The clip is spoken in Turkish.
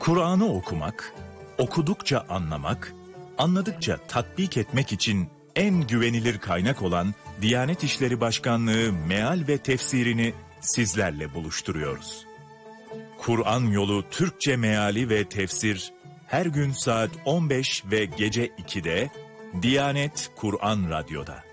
Kur'an'ı okumak, okudukça anlamak, anladıkça tatbik etmek için en güvenilir kaynak olan Diyanet İşleri Başkanlığı meal ve tefsirini sizlerle buluşturuyoruz. Kur'an Yolu Türkçe meali ve tefsir her gün saat 15 ve gece 2'de Diyanet Kur'an Radyo'da.